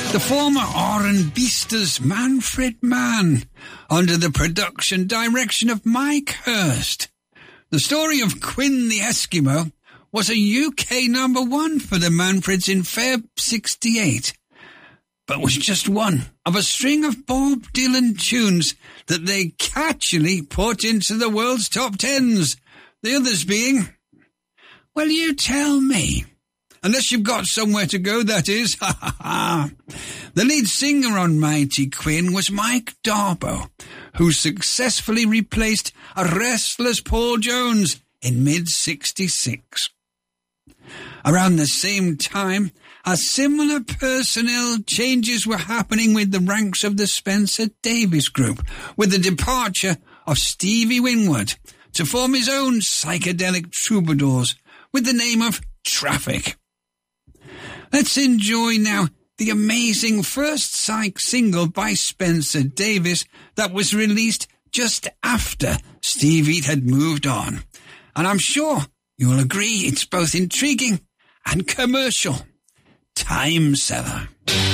The former R&Bsters Manfred Mann, under the production direction of Mike Hurst. The story of Quinn the Eskimo was a UK number 1 for the Manfreds in Feb 68, but was just one of a string of Bob Dylan tunes that they catchily put into the world's top 10s, the others being, well, you tell me. Unless you've got somewhere to go, that is. Ha ha ha. The lead singer on Mighty Quinn was Mike Darbo, who successfully replaced a restless Paul Jones in mid-66. Around the same time, a similar personnel changes were happening with the ranks of the Spencer Davis Group, with the departure of Stevie Winwood to form his own psychedelic troubadours with the name of Traffic. Let's enjoy now the amazing first psych single by Spencer Davis that was released just after Stevie had moved on. And I'm sure you'll agree it's both intriguing and commercial. Time Seller.